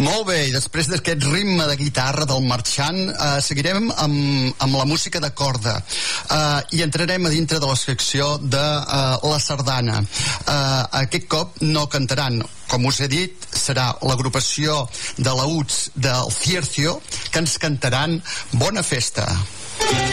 Molt bé, i després d'aquest ritme de guitarra del marxant, seguirem amb la música de corda i entrarem a dintre de la secció de la sardana. Aquest cop no cantaran, com us he dit, serà l'agrupació de laüts del Ciercio que ens cantaran Bona Festa.